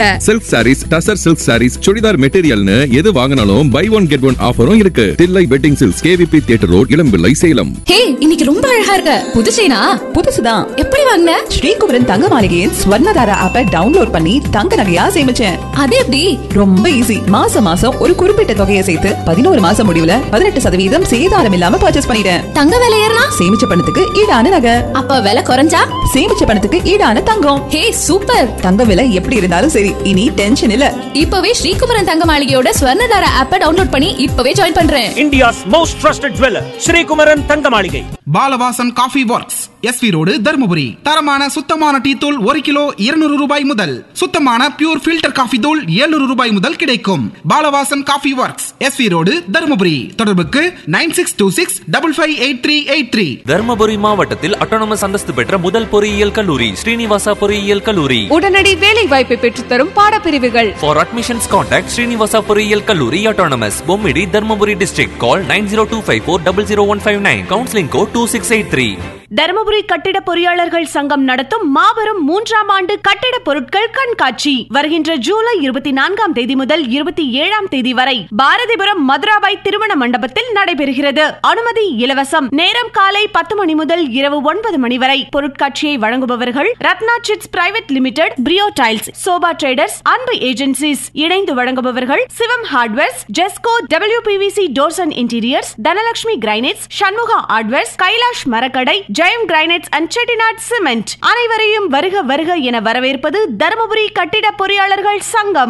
Silk saris, tussar silk saris, churidar மெட்டீரியல்னு எது வாங்கினாலும் by one get one ஆஃபரும் இருக்கு. Thillai wedding silks, KVP theatre road, இளம்பிள்ளை, சேலம். ஹே, இன்னைக்கு ரொம்ப அழகா இருக்க. புது செயினா? புதுசுதான். எப்படி வாங்குன? ஸ்ரீகுமரன் தங்க மாளிகையின் ஸ்வர்ணதாரா ஆப்பை டவுன்லோட் பண்ணி தங்க நகையா சேமிச்சேன். அது எப்படி? ரொம்ப ஈஸி. மாசம் மாசம் ஒரு குறிப்பிட்ட தொகையை சேர்த்து 11 மாசம் முடிவுல 18% சேதாரம் இல்லாம பர்ச்சேஸ் பண்ணிட்டேன். தங்க விலை ஏறினா சேமிச்ச பணத்துக்கு ஈடான நகை. அப்ப விலை குறைஞ்சா சேமிச்ச பணத்துக்கு ஈடான தங்கம். ஹே, சூப்பர். தங்க விலை எப்படி இருந்தாலும் சரி, இனி டென்ஷன் இல்ல. இப்பவே ஸ்ரீகுமரன் தங்க மாளிகையோட ஸ்வர்ணதாரா ஆப்பை டவுன்லோட் பண்ணி இப்பவே ஜாயின் பண்றேன். India's most trusted jeweler, Sri Kumaran தங்க மாளிகை. Balavasan coffee works, SV road, Dharmapuri. தரமான சுத்தமான டீ தூள் 1 கிலோ 200 ரூபாய் முதல். சுத்தமான பியூர் ஃபில்டர் காஃபி தூள் 700 ரூபாய் முதல் கிடைக்கும். Balavasan coffee works, SV road, Dharmapuri. தொடர்புக்கு 9626558383. தர்மபுரி மாவட்டத்தில் அட்டானமஸ் அந்தஸ்து பெற்ற முதல் பொறியியல் கல்லூரி ஸ்ரீனிவாசா பொறியியல் கல்லூரி. உடனடி வேலை வாய்ப்பை பெற்றுத்தரும் பாடப்பிரிவுகள். For admissions contact ஸ்ரீனிவாசா பொறியியல் கல்லூரி autonomous, Bommidi, Dharmapuri district. Call 9025400159. Counseling code 2683. Dharmapuri கட்டிட பொறியாளர்கள் சங்கம் நடத்தும் மாபெரும் 3ஆம் ஆண்டு கட்டிட பொருட்கள் கண்காட்சி வருகின்ற ஜூலை 24ஆம் தேதி முதல் 27ஆம் தேதி வரை பாரதிபுரம் மதுராபாய் திருமண மண்டபத்தில் நடைபெறுகிறது. அனுமதி இலவசம். நேரம் காலை 10 மணி முதல் இரவு 9 மணி வரை. பொருட்காட்சியை வழங்குபவர்கள் Ratna chits private limited, பிரியோ tiles, sofa traders, அன்பு ஏஜென்சிஸ். இணைந்து வழங்குபவர்கள் சிவம் hardwares, Jesco, WPVC doors and interiors, Dhanalakshmi granites, Shanmuga hardwares, Kailash மரக்கடை, Jayam granites and Chettinad cement. அனைவரையும் வருக வருக என வரவேற்பது தருமபுரி கட்டிட பொறியாளர்கள் சங்கம்.